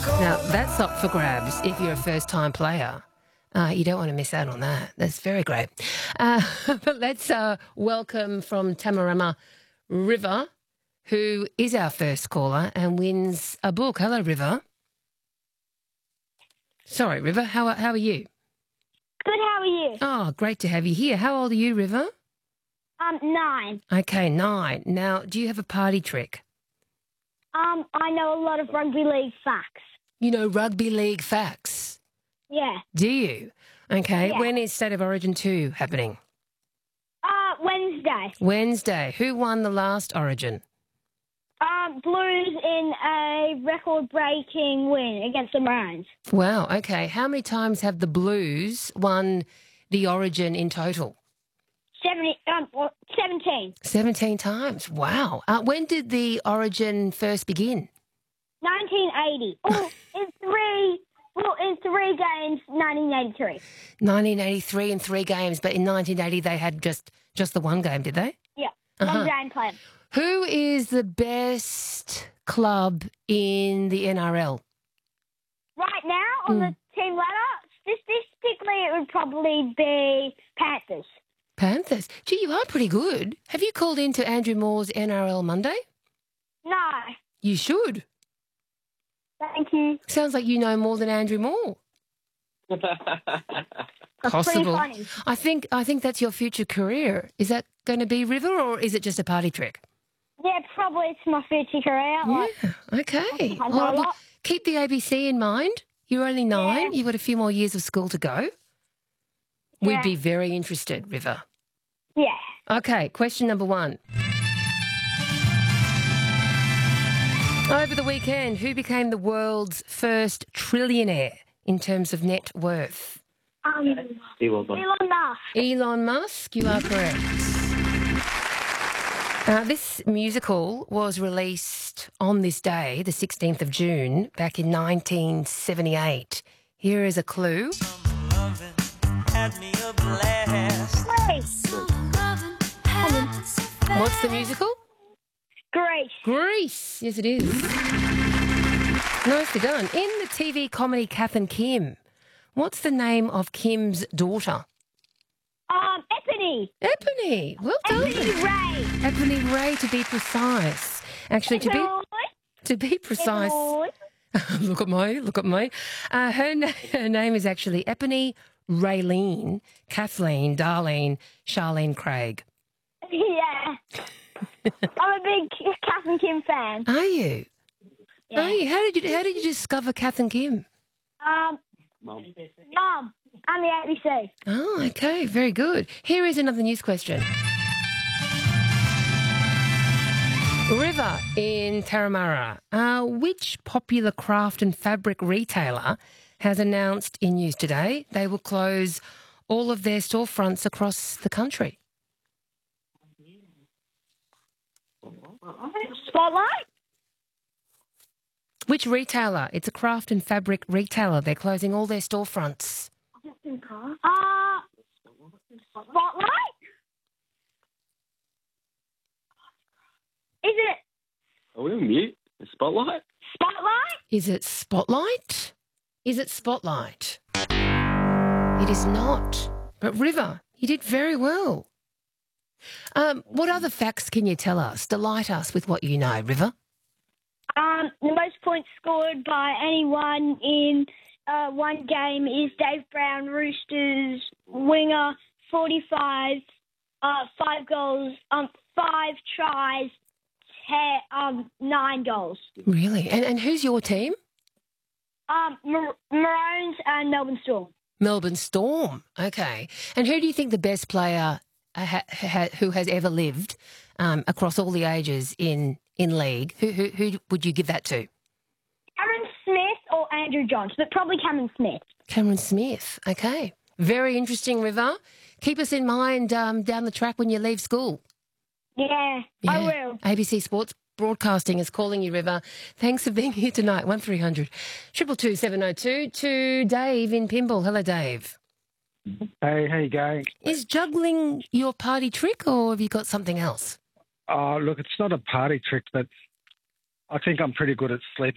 Now, that's up for grabs if you're a first-time player. You don't want to miss out on that. That's very great. But let's welcome from Tamarama, River, who is our first caller and wins a book. Hello, River. Sorry, River, how are you? Good, how are you? Oh, great to have you here. How old are you, River? 9. Okay, 9. Now, do you have a party trick? I know a lot of rugby league facts. You know rugby league facts? Yeah. Do you? Okay, Yeah. when is State of Origin 2 happening? Wednesday. Wednesday. Who won the last Origin? Blues in a record-breaking win against the Maroons. Wow, okay. How many times have the Blues won the Origin in total? 17. 17 times. Wow. When did the Origin first begin? 1980. In three games, 1983. 1983 in 3 games, but in 1980 they had just the one game, did they? Yeah, Uh-huh. one game played. Who is the best club in the NRL? Right now, on the team ladder, statistically, it would probably be Panthers. Panthers. Gee, you are pretty good. Have you called in to Andrew Moore's NRL Monday? No, You should. thank you. Sounds like you know more than Andrew Moore. That's Possible. pretty funny. I think that's your future career. Is that going to be River or is it just a party trick? Yeah, probably it's my future career. Yeah, okay. I All know right, a well, lot. keep the ABC in mind. You're only 9. Yeah. You've got a few more years of school to go. We'd Yeah. be very interested, River. Yeah. Okay, question number 1. Over the weekend, who became the world's first trillionaire in terms of net worth? Elon Elon Musk. Elon Musk, you are correct. This musical was released on this day, the 16th of June, back in 1978. Here is a clue. What's the musical? Great. Grease. Yes, it is. Nicely done. In the TV comedy Kath and Kim, what's the name of Kim's daughter? Ebony. Ebony. Well done. Ebony Ray. Ebony Ray, to be precise. Actually, to be precise. Look at me. Her name is actually Ebony Raylene Kathleen Darlene Charlene Craig. Yeah. I'm a big Kath and Kim fan. Are you? Yeah. Are you? How did you discover Kath and Kim? Mum. And the ABC. Oh, okay, very good. Here is another news question. River in Taramara. Which popular craft and fabric retailer has announced in news today they will close all of their storefronts across the country? Spotlight? Which retailer? It's a craft and fabric retailer. They're closing all their storefronts. Spotlight? Is it Are we on mute? The spotlight? Spotlight? Is it Spotlight? Is it Spotlight? It is not. But River, you did very well. What other facts can you tell us? Delight us with what you know, River. The most points scored by anyone in one game is Dave Brown, Roosters winger, 45, 5 goals, 5 tries, 9 goals. Really? And who's your team? Maroons and Melbourne Storm. Melbourne Storm. Okay. And who do you think the best player who has ever lived across all the ages in league? Who would you give that to? Cameron Smith or Andrew Johns, but probably Cameron Smith. Cameron Smith. Okay. Very interesting, River. Keep us in mind down the track when you leave school. Yeah, I will. ABC Sports Broadcasting is calling you, River. Thanks for being here tonight. 1300 222 702 to Dave in Pymble. Hello, Dave. Hey, how you going? Is juggling your party trick or have you got something else? Look, it's not a party trick, but I think I'm pretty good at sleeping.